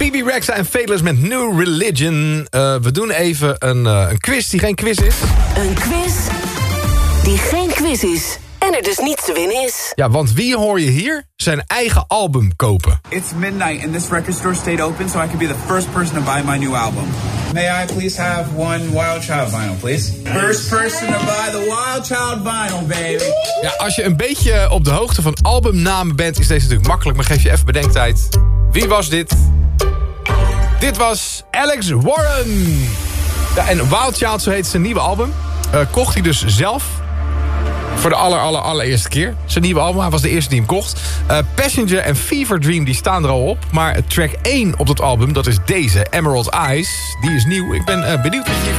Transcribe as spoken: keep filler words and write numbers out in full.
Bibi Rexha en Faithless met New Religion. Uh, we doen even een, uh, een quiz die geen quiz is. Een quiz die geen quiz is. En er dus niets te winnen is. Ja, want wie hoor je hier zijn eigen album kopen? It's midnight and this record store stayed open so I could be the first person to buy my new album. May I please have one Wild Child vinyl, please? First person to buy the Wild Child vinyl, baby. Ja, als je een beetje op de hoogte van albumnamen bent, is deze natuurlijk makkelijk, maar geef je even bedenktijd. Wie was dit? Dit was Alex Warren. Ja, en Wild Child, zo heet zijn nieuwe album. Uh, kocht hij dus zelf. Voor de aller, aller, allereerste keer. Zijn nieuwe album, hij was de eerste die hem kocht. Uh, Passenger en Fever Dream, die staan er al op. Maar track één op dat album, dat is deze, Emerald Eyes. Die is nieuw. Ik ben uh, benieuwd wat je hiervan